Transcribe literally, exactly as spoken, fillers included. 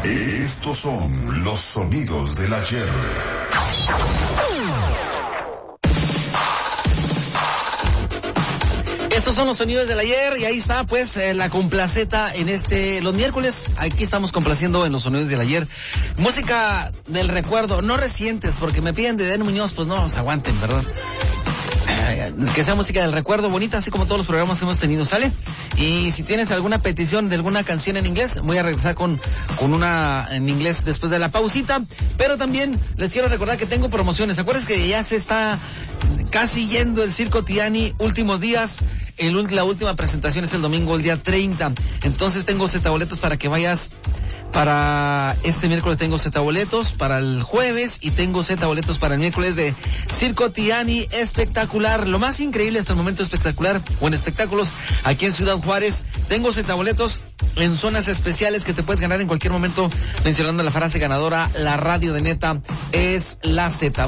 Estos son los sonidos del ayer. Estos son los sonidos del ayer y ahí está pues eh, la complaceta en este, los miércoles, aquí estamos complaciendo en los sonidos del ayer. Música del recuerdo, no recientes, porque me piden de Den Muñoz, pues no, se aguanten, ¿verdad? Eh, que sea música del recuerdo bonita, así como todos los programas que hemos tenido, ¿sale? Y si tienes alguna petición de alguna canción en inglés, voy a regresar con, con una en inglés después de la pausita, pero también les quiero recordar que tengo promociones. ¿Acuerdas que ya se está casi yendo el Circo Tiani, últimos días? El, la última presentación es el domingo, el día treinta. Entonces tengo zetaboletos para que vayas. Para este miércoles tengo zetaboletos para el jueves y tengo zetaboletos para el miércoles de Circo Tiani espectacular. Lo más increíble hasta el momento espectacular o en espectáculos aquí en Ciudad Juárez. Tengo zetaboletos en zonas especiales que te puedes ganar en cualquier momento mencionando la frase ganadora. La radio de neta es la Z.